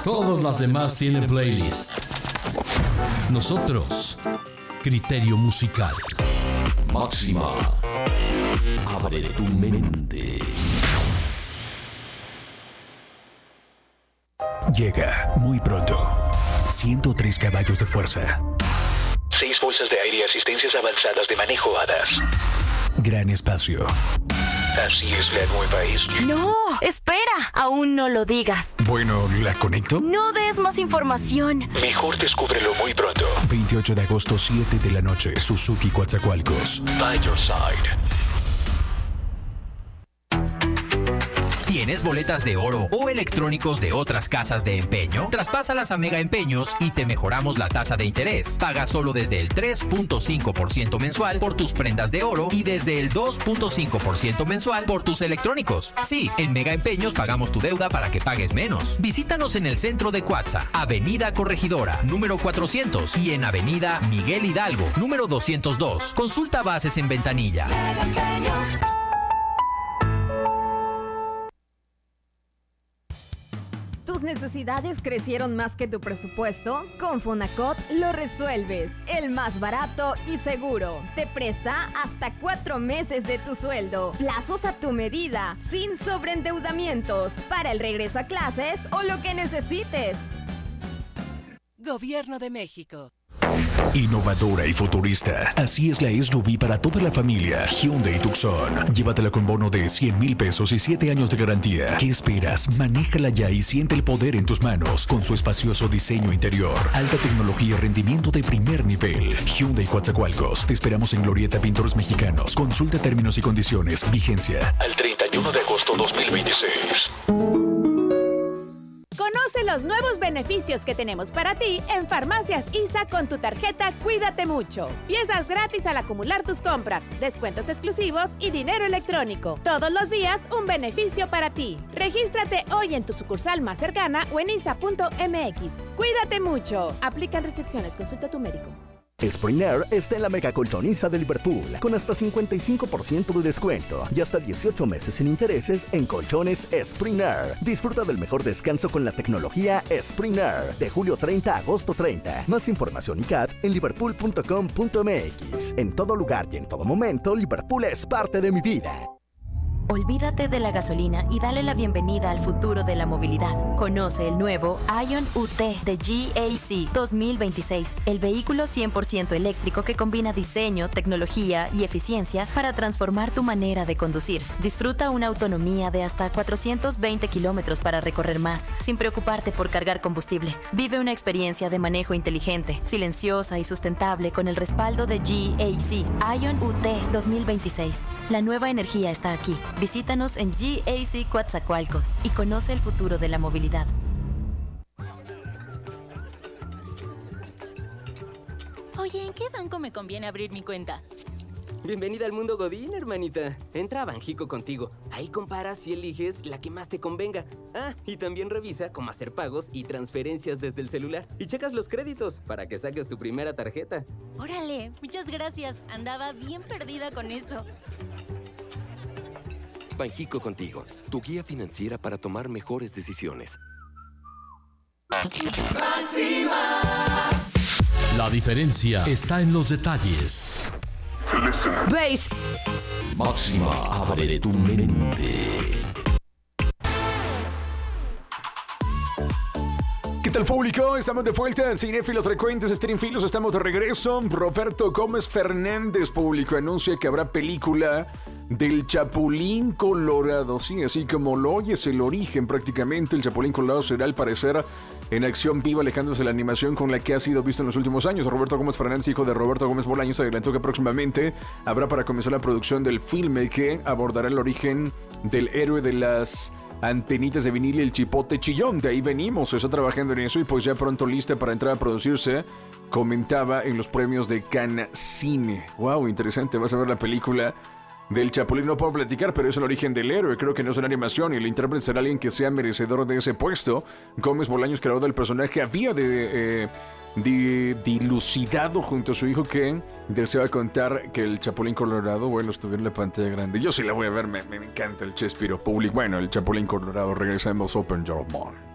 Todas las demás tienen playlist. Nosotros, criterio musical. Máxima. Abre tu mente. Llega muy pronto. 103 caballos de fuerza. 6 bolsas de aire y asistencias avanzadas de manejo HADAS. Gran espacio. Así es la nueva SUV. No, espera, aún no lo digas. Bueno, ¿la conecto? No des más información. Mejor descúbrelo muy pronto. 28 de agosto, 7 de la noche, Suzuki Coatzacoalcos. By your side. ¿Tienes boletas de oro o electrónicos de otras casas de empeño? Traspásalas a Mega Empeños y te mejoramos la tasa de interés. Paga solo desde el 3.5% mensual por tus prendas de oro y desde el 2.5% mensual por tus electrónicos. Sí, en Mega Empeños pagamos tu deuda para que pagues menos. Visítanos en el centro de Cuatza, Avenida Corregidora, número 400, y en Avenida Miguel Hidalgo, número 202. Consulta bases en ventanilla. Mega Empeños. ¿Tus necesidades crecieron más que tu presupuesto? Con Fonacot lo resuelves. El más barato y seguro. Te presta hasta 4 meses de tu sueldo. Plazos a tu medida, sin sobreendeudamientos. Para el regreso a clases o lo que necesites. Gobierno de México. Innovadora y futurista. Así es la SUV para toda la familia. Hyundai Tucson. Llévatela con bono de 100,000 pesos y 7 años de garantía. ¿Qué esperas? Manéjala ya y siente el poder en tus manos. Con su espacioso diseño interior, alta tecnología y rendimiento de primer nivel. Hyundai Coatzacoalcos. Te esperamos en Glorieta Pintores Mexicanos. Consulta términos y condiciones. Vigencia al 31 de agosto 2026. Conoce los nuevos beneficios que tenemos para ti en Farmacias ISA con tu tarjeta Cuídate Mucho. Piezas gratis al acumular tus compras, descuentos exclusivos y dinero electrónico. Todos los días un beneficio para ti. Regístrate hoy en tu sucursal más cercana o en isa.mx. Cuídate mucho. Aplican restricciones. Consulta a tu médico. Spring Air está en la mega colchoniza de Liverpool, con hasta 55% de descuento y hasta 18 meses sin intereses en colchones Spring Air. Disfruta del mejor descanso con la tecnología Spring Air, de julio 30 a agosto 30. Más información y CAT en liverpool.com.mx. En todo lugar y en todo momento, Liverpool es parte de mi vida. Olvídate de la gasolina y dale la bienvenida al futuro de la movilidad. Conoce el nuevo Ion UT de GAC 2026, el vehículo 100% eléctrico que combina diseño, tecnología y eficiencia para transformar tu manera de conducir. Disfruta una autonomía de hasta 420 kilómetros para recorrer más, sin preocuparte por cargar combustible. Vive una experiencia de manejo inteligente, silenciosa y sustentable con el respaldo de GAC. Ion UT 2026. La nueva energía está aquí. Visítanos en GAC Coatzacoalcos y conoce el futuro de la movilidad. Oye, ¿en qué banco me conviene abrir mi cuenta? Bienvenida al mundo Godín, hermanita. Entra a Banjico contigo. Ahí comparas y eliges la que más te convenga. Ah, y también revisa cómo hacer pagos y transferencias desde el celular. Y checas los créditos para que saques tu primera tarjeta. Órale, muchas gracias. Andaba bien perdida con eso. Banjico contigo, tu guía financiera para tomar mejores decisiones. Máxima. La diferencia está en los detalles. Bass. Máxima, abre tu mente. ¿Qué tal, público? Estamos de vuelta. Cinéfilos frecuentes, streamfilos, estamos de regreso. Roberto Gómez Fernández, público, anuncia que habrá película del Chapulín Colorado. Sí, así como lo oyes, el origen prácticamente. El Chapulín Colorado será, al parecer, en acción viva, alejándose de la animación con la que ha sido visto en los últimos años. Roberto Gómez Fernández, hijo de Roberto Gómez Bolaños, adelantó que próximamente habrá para comenzar la producción del filme que abordará el origen del héroe de las antenitas de vinil y el chipote chillón. De ahí venimos, se está trabajando en eso y pues ya pronto lista para entrar a producirse. Comentaba en los premios de Cannes Cine. Wow, interesante, vas a ver la película del Chapulín. No puedo platicar, pero es el origen del héroe. Creo que no es una animación y el intérprete será alguien que sea merecedor de ese puesto. Gómez Bolaños, creador del personaje, había dilucidado junto a su hijo que deseaba contar que el Chapulín Colorado, bueno, estuviera en la pantalla grande. Yo sí la voy a ver, me encanta el Chespirito público. Bueno, el Chapulín Colorado, regresamos. Open Your Mind.